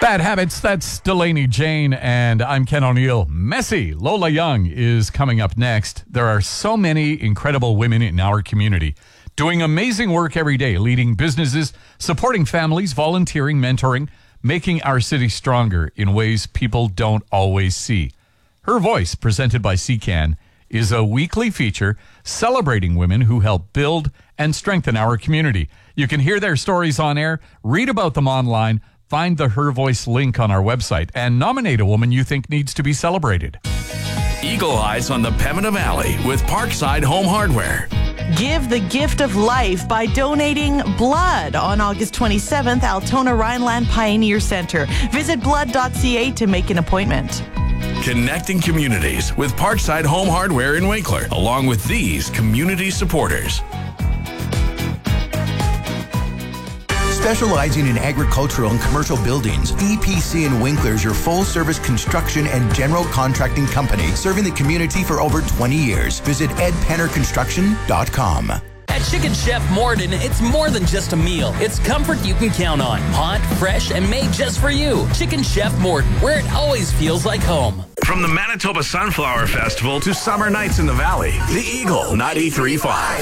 Bad Habits, that's Delaney Jane, and I'm Ken O'Neill. Messy, Lola Young is coming up next. There are so many incredible women in our community doing amazing work every day, leading businesses, supporting families, volunteering, mentoring, making our city stronger in ways people don't always see. Her Voice, presented by CCAN, is a weekly feature celebrating women who help build and strengthen our community. You can hear their stories on air, read about them online, find the Her Voice link on our website, and nominate a woman you think needs to be celebrated. Eagle Eyes on the Pembina Valley with Parkside Home Hardware. Give the gift of life by donating blood on August 27th, Altona Rhineland Pioneer Center. Visit blood.ca to make an appointment. Connecting communities with Parkside Home Hardware in Winkler, along with these community supporters. Specializing in agricultural and commercial buildings, EPC in Winkler is your full-service construction and general contracting company, serving the community for over 20 years. Visit edpennerconstruction.com. At Chicken Chef Morden, it's more than just a meal. It's comfort you can count on. Hot, fresh, and made just for you. Chicken Chef Morden, where it always feels like home. From the Manitoba Sunflower Festival to summer nights in the valley, the Eagle 93.5.